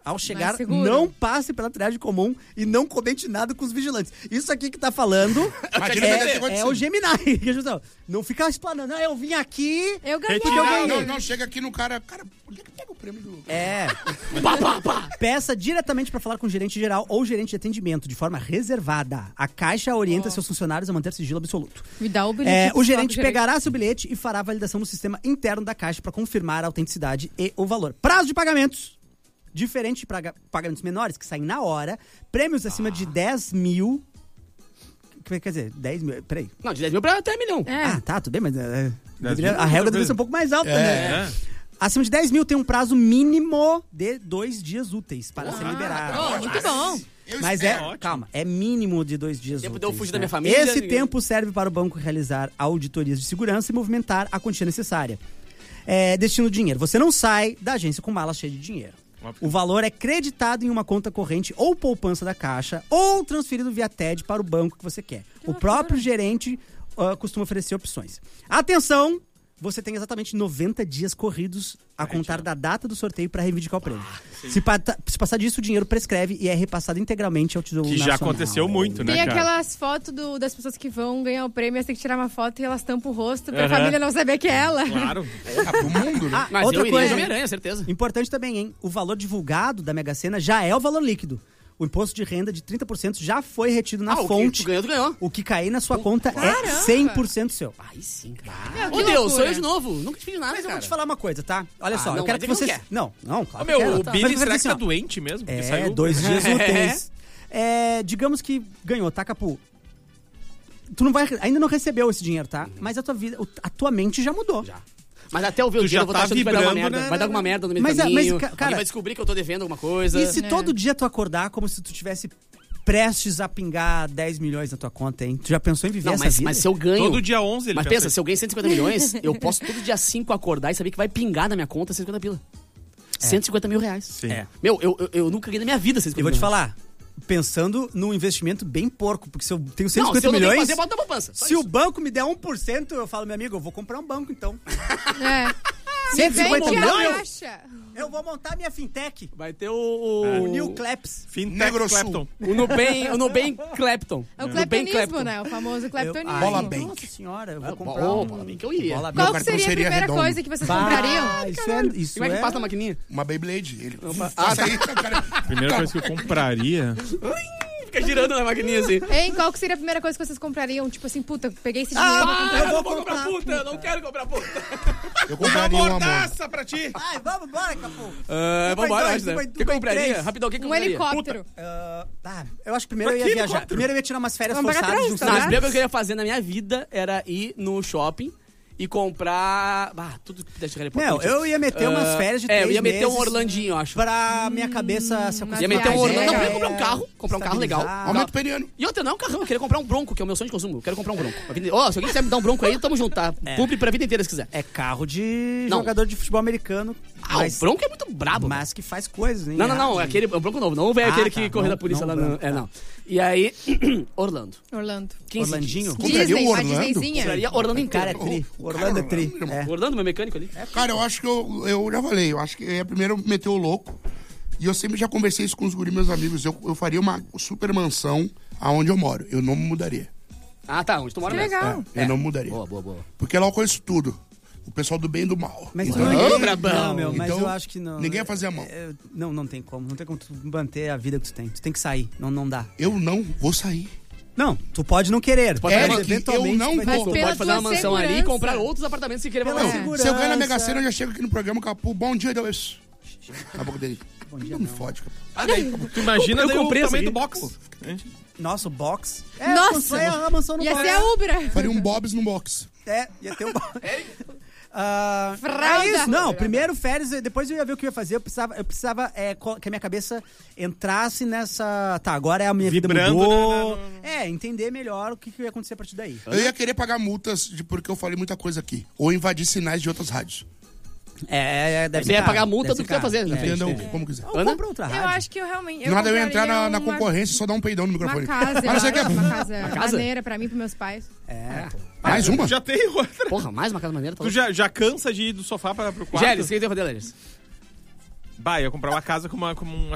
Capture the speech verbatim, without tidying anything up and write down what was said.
Ao chegar, não passe pela triagem comum e não comente nada com os vigilantes. Isso aqui que tá falando é, é o Gemini. Não fica explanando. Ah, eu vim aqui... Eu ganhei. Não, eu ganhei. Não, não, chega aqui no cara... Cara, onde é que pega o prêmio do... É. pá, pá, pá. Peça diretamente para falar com o gerente geral ou gerente de atendimento, de forma reservada. A Caixa orienta oh. seus funcionários a manter sigilo absoluto. Me dá o bilhete. É, o gerente pegará gerente. seu bilhete e fará a validação no sistema interno da Caixa para confirmar a autenticidade e o valor. Prazo de pagamentos. Diferente para pagamentos menores, que saem na hora. Prêmios acima ah. de dez mil... Quer dizer, dez mil... Peraí. Não, de dez mil para até milhão. É. Ah, tá, tudo bem, mas... É, deveria, a regra deve ser um pouco mais alta, é. né? É. Acima de dez mil tem um prazo mínimo de dois dias úteis para ah. ser liberado. Oh, muito bom. Mas é, é calma, é mínimo de dois dias tempo úteis. De eu fugir né? da minha família. Esse ninguém... tempo serve para o banco realizar auditorias de segurança e movimentar a quantia necessária. É, destino do dinheiro. Você não sai da agência com mala cheia de dinheiro. O valor é creditado em uma conta corrente ou poupança da Caixa ou transferido via T E D para o banco que você quer. Que o próprio gerente uh, costuma oferecer opções. Atenção! Você tem exatamente noventa dias corridos a contar da data do sorteio para reivindicar o prêmio. Ah, se, pa- se passar disso, o dinheiro prescreve e é repassado integralmente ao Tesouro Que Nacional. já aconteceu muito, né, Tem cara? aquelas fotos do, das pessoas que vão ganhar o prêmio, elas têm que tirar uma foto e elas tampam o rosto pra uhum. a família não saber que é ela. Claro. Ah, pro mundo, né? Ah, Mas outra eu coisa, iria de Homem-Aranha, certeza. Importante também, hein? O valor divulgado da Mega Sena já é o valor líquido. O imposto de renda de trinta por cento já foi retido na ah, fonte. O que tu ganhou, tu ganhou. O que cair na sua oh, conta caramba. é cem por cento seu. Aí sim, cara. Ô, Deus, loucura. Sou eu de novo. Nunca te pedi nada, Mas cara. eu vou te falar uma coisa, tá? Olha ah, só, não, eu quero que vocês... Não, não, não, claro Ô, meu, que o tá. Billy, será que assim, tá doente mesmo? Porque É, saiu... dois dias úteis. É, digamos que ganhou, tá, Capu? Tu não vai... Ainda não recebeu esse dinheiro, tá? Mas a tua vida... A tua mente já mudou. Já. Mas até eu ver o dinheiro, eu vou estar tá achando que vai dar uma merda. né? Vai dar alguma merda no meio mas, do caminho. Mas, cara, alguém vai descobrir que eu tô devendo alguma coisa. E se é. todo dia tu acordar como se tu tivesse prestes a pingar dez milhões na tua conta, hein? Tu já pensou em viver não, essa mas, vida? Mas se eu ganho... Todo dia onze ele Mas pensa pensa, se eu ganho cento e cinquenta milhões, eu posso todo dia cinco acordar e saber que vai pingar na minha conta cento e cinquenta pila. É. cento e cinquenta mil reais. Sim. É. Meu, eu, eu, eu nunca ganhei na minha vida cento e cinquenta Eu vou te milhões. falar, pensando num investimento bem porco, porque se eu tenho cento e Não, cinquenta se eu não milhões... tenho que fazer, bota na poupança. Se isso. O banco me der um por cento, eu falo, meu amigo, eu vou comprar um banco, então. É. cento e cinquenta milhões? Eu vou montar minha fintech. Vai ter o... O, o New Claps. Fintech Clapton. O Nubank, o Nubank Clapton. É o cleptonismo, né? O famoso cleptonismo. Bola bem. Nossa senhora, eu vou Ah, comprar bola, um... bola bem que eu iria. Bola Qual Meu que seria a seria primeira redondo. coisa que vocês Bah, comprariam? isso é... Isso Como é que é... passa na maquininha? Uma Beyblade. Ele... Ah, Passa aí, cara. Primeira coisa que eu compraria... Fica girando na maquininha assim. Hein, qual que seria a primeira coisa que vocês comprariam? Tipo assim, puta, peguei esse dinheiro. Ah, vou eu não vou comprar puta, eu não quero comprar puta. Eu compraria um amor. Mordaça pra ti! Ai, vamos embora, Capu. Uh, vambora, acho, né? O que eu compraria? Rapidão, o que eu Um compraria? helicóptero. Uh, tá, eu acho que primeiro Pra eu ia que viajar. helicóptero? Primeiro eu ia tirar umas férias Vamos forçadas pagar de uns três, Não, a tá? primeira coisa que eu ia fazer na minha vida era ir no shopping e comprar... Ah, tudo que pudesse Harry Potter. Não, eu ia meter umas Uh, férias de É, três eu ia meter um meses Orlandinho, eu acho. pra minha cabeça se acostumar. Ia meter um Orlando. Não, eu É, ia comprar um carro. Comprar um carro legal. estabilizar. Aumento periano. E outra, não é um carrão, eu queria comprar um Bronco, que é o meu sonho de consumo. Eu quero comprar um Bronco. Ó, oh, se alguém quiser me dar um Bronco aí, tamo junto, tá? É. Publi pra vida inteira se quiser. É carro de Não. jogador de futebol americano. Ah, mas, o Bronco é muito brabo. mas que faz coisas, hein? Não, não, não, é aquele é um Bronco novo. Não é Ah, aquele tá, que correu não- da polícia não lá no... Bronco, É, tá. não. E aí, Orlando. Orlando. quinze Orlandinho? dias. Compraria Disney, o uma Orlando? Disneyzinha. Compraria Orlando inteiro. Cara, é tri. O Orlando é cara- tri. É. O Orlando, meu mecânico ali. Cara, eu acho que eu, eu já falei, eu acho que é primeiro meter o louco. E eu sempre já conversei isso com os guris, meus amigos. Eu, eu faria uma super mansão aonde eu moro. Eu não me mudaria. Ah, tá, onde tu mora Que mesmo. legal. É, eu não me mudaria. Boa, boa, boa. Porque lá eu conheço tudo. O pessoal do bem e do mal. Mas Então, não, Ô, ninguém- brabão. não, meu, mas Então, eu acho que não. ninguém ia fazer a mão. É, não, não tem como. Não tem como tu manter a vida que tu tem. Tu tem que sair. Não, não dá. eu não vou sair. Não, tu pode não querer. pode mas falar que eventualmente eu não tu vai vou. ter- Tu pela pode fazer uma tua mansão ali e segurança. comprar outros apartamentos se querer Pela morar. segurança. Se eu ganhar na Mega Sena, eu já chego aqui no programa, Capu. Bom dia, Deus. Na boca dele. Bom dia, Não me não. fode, Capu. Ah, daí, tu imagina Eu daí comprei o essa tamanho do aqui. box. Nossa, o box. É, Nossa! constrói a mansão no Ia box. ser a Ubra. Faria um Bob's no box. É, ia ter um box. Ah, Fralda. é isso, não, primeiro férias, depois eu ia ver o que eu ia fazer, eu precisava, eu precisava é, co- que a minha cabeça entrasse nessa, tá, agora é a minha Vibrando, vida mudou, né, no- é, entender melhor o que, que ia acontecer a partir daí. Eu ia querer pagar multas de porque eu falei muita coisa aqui. Ou invadir sinais de outras rádios. É, deve Você ser ia caro, pagar a multa deve do ser que tu ia caro. fazer, né? É, Entendam entendi. como quiser. ou Ana? compra outra Eu rádio. acho que eu realmente... Eu Nada, eu ia entrar na, na compraria uma- concorrência e só dar um peidão no Uma microfone. casa, eu Ah, não sei o acho, que. uma casa, casa? maneira pra mim e pros meus pais. É, pô. Mais uma? Já tem outra. Porra, mais uma casa maneira. Tá Tu já, já cansa de ir do sofá pra, pro quarto? Gélis, o que tu ia fazer, Gélis? Bah, ia comprar uma casa com uma, com uma